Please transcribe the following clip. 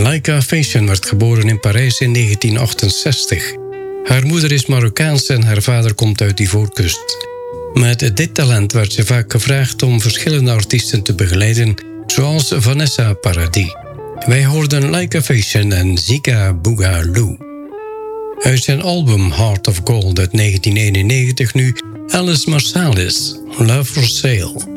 Laika Faison werd geboren in Parijs in 1968. Haar moeder is Marokkaans en haar vader komt uit Ivoorkust. Met dit talent werd ze vaak gevraagd om verschillende artiesten te begeleiden, zoals Vanessa Paradis. Wij hoorden Laika Faison en Zika Boogaloo. Uit zijn album Heart of Gold uit 1991 nu Alice Marsalis, Love for Sale.